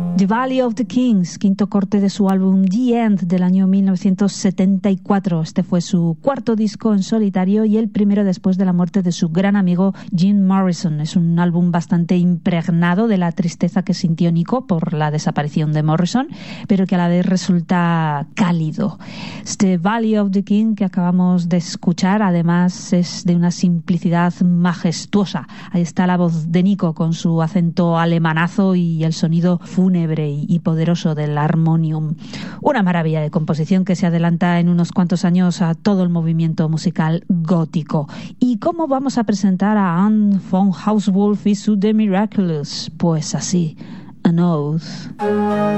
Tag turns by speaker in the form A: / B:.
A: The Valley of the Kings, quinto corte de su álbum The End del año 1974. Este fue su cuarto disco en solitario y el primero después de la muerte de su gran amigo Jim Morrison. Es un álbum bastante impregnado de la tristeza que sintió Nico por la desaparición de Morrison, pero que a la vez resulta cálido. Este Valley of the King que acabamos de escuchar además es de una simplicidad majestuosa. Ahí está la voz de Nico con su acento alemanazo y el sonido fúnebre y poderoso del armonium. Una maravilla de composición que se adelanta en unos cuantos años a todo el movimiento musical gótico. ¿Y cómo vamos a presentar a Anne von Hauswolf y su The Miraculous? Pues así, An Oath.